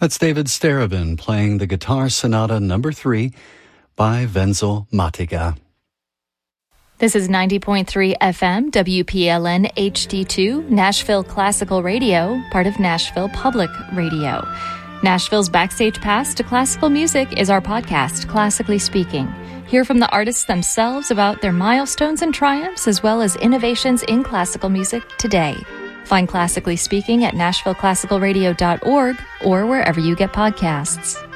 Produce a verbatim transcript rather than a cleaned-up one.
That's David Starobin playing the Guitar Sonata Number three by Wenzel Matiga. This is ninety point three F M, W P L N H D two, Nashville Classical Radio, part of Nashville Public Radio. Nashville's backstage pass to classical music is our podcast, Classically Speaking. Hear from the artists themselves about their milestones and triumphs, as well as innovations in classical music today. Find Classically Speaking at nashville classical radio dot org or wherever you get podcasts.